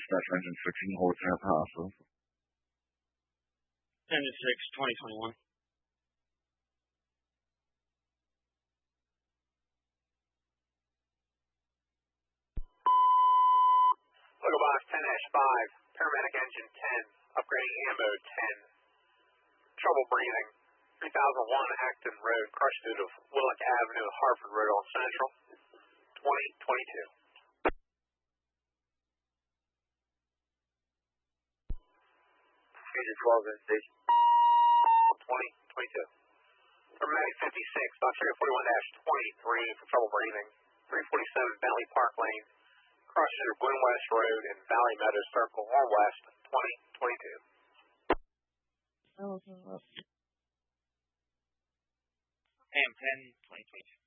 dispatch engine 16 Holy Trinity Hospital. Engine 6, 2021. Local box 10-5, paramedic engine 10, upgrading ammo 10. Trouble breathing. 3001 Acton Road, crush due to Willock Avenue, Harford Road on Central. 2022. Major 12 in station. 2022. Paramedic 56, box 341-23 for trouble breathing. 347 Valley Park Lane, cross due to Gwen West Road and Valley Meadows Circle or West. 2022. AM 10, 2022.